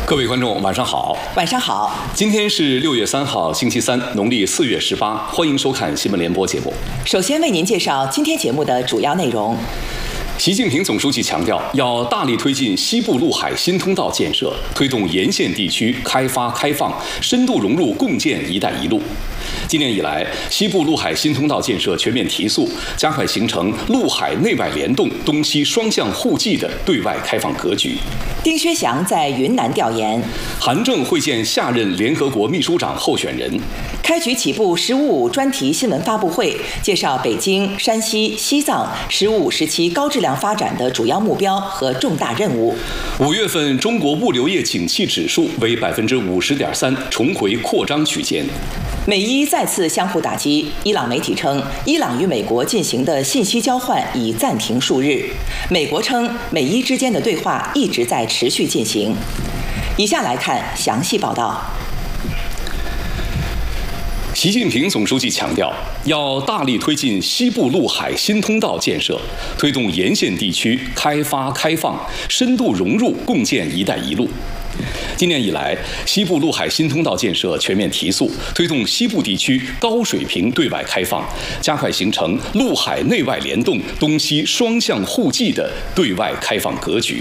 各位观众，晚上好。 晚上好。 今天是6月3号，星期三，农历4月18。欢迎收看新闻联播节目。 首先为您介绍今天节目的主要内容。 习近平总书记强调，要大力推进西部陆海新通道建设，推动沿线地区开发开放，深度融入共建“一带一路”。今年以来，西部陆海新通道建设全面提速，加快形成陆海内外联动、东西双向互济的对外开放格局。 丁薛祥在云南调研。 韩正会见下任联合国秘书长候选人。 开局起步“十五五”专题新闻发布会，介绍北京、山西、西藏“十五五”时期高质量发展的主要目标和重大任务。 5月份中国物流业景气指数为50.3%，重回扩张区间。 美伊再次相互打击，伊朗媒体称，伊朗与美国进行的信息交换已暂停数日。美国称，美伊之间的对话一直在持续进行。以下来看详细报道。 习近平总书记强调，要大力推进西部陆海新通道建设，推动沿线地区开发开放，深度融入共建“一带一路”。今年以来，西部陆海新通道建设全面提速，推动西部地区高水平对外开放，加快形成陆海内外联动、东西双向互济的对外开放格局。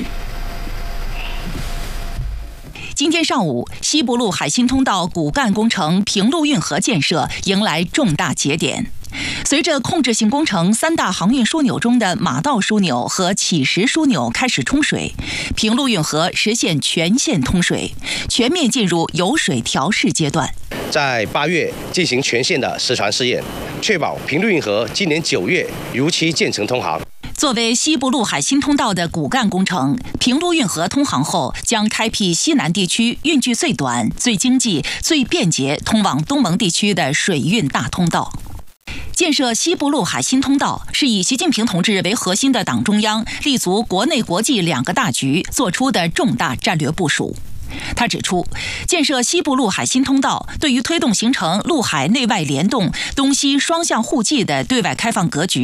今天上午，西部陆海新通道骨干工程平陆运河建设迎来重大节点。随着控制性工程3大航运枢纽中的马道枢纽和乞石枢纽开始冲水，平陆运河实现全线通水，全面进入油水调试阶段。 在8月进行全线的实船试验，确保平陆运河今年9月如期建成通航。 作为西部陆海新通道的骨干工程，平陆运河通航后将开辟西南地区运距最短、最经济、最便捷通往东盟地区的水运大通道。建设西部陆海新通道是以习近平同志为核心的党中央立足国内国际2个大局做出的重大战略部署。他指出，建设西部陆海新通道对于推动形成陆海内外联动、东西双向互济的对外开放格局